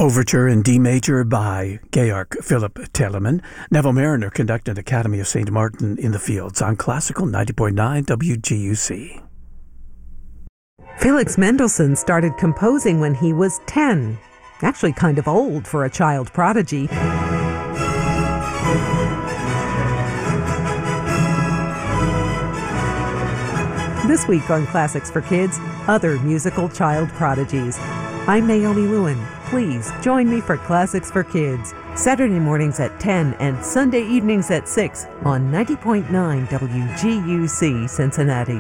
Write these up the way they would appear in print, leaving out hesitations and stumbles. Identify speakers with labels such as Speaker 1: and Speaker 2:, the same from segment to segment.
Speaker 1: Overture in D major by Georg Philipp Telemann. Neville Mariner conducting Academy of St. Martin in the Fields on Classical 90.9 WGUC.
Speaker 2: Felix Mendelssohn started composing when he was 10. Actually kind of old for a child prodigy. This week on Classics for Kids, other musical child prodigies. I'm Naomi Lewin. Please join me for Classics for Kids, Saturday mornings at 10 and Sunday evenings at 6 on 90.9 WGUC Cincinnati.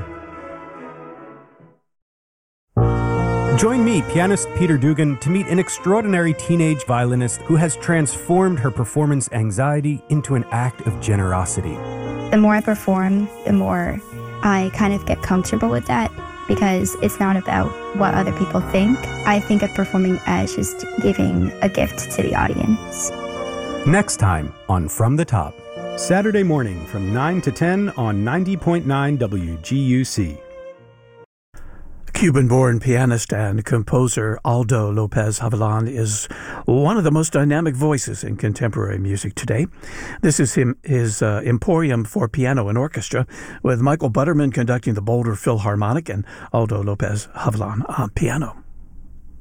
Speaker 3: Join me, pianist Peter Dugan, to meet an extraordinary teenage violinist who has transformed her performance anxiety into an act of generosity.
Speaker 4: The more I perform, the more I kind of get comfortable with that, because it's not about what other people think. I think of performing as just giving a gift to the audience.
Speaker 3: Next time on From the Top. Saturday morning from 9 to 10 on 90.9 WGUC.
Speaker 1: Cuban-born pianist and composer Aldo Lopez Havilan is one of the most dynamic voices in contemporary music today. This is his Emporium for Piano and Orchestra, with Michael Butterman conducting the Boulder Philharmonic and Aldo Lopez Havilan on piano.